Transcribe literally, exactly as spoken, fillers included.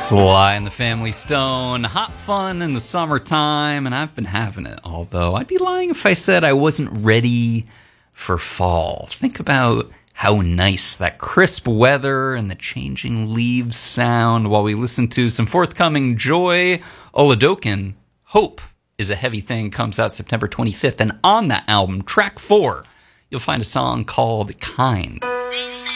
Sly and the Family Stone, hot fun in the summertime, and I've been having it, although I'd be lying if I said I wasn't ready for fall. Think about how nice that crisp weather and the changing leaves sound while we listen to some forthcoming Joy Oladokin. Hope is a Heavy Thing comes out September twenty-fifth, and on that album, track four, you'll find a song called Kind. They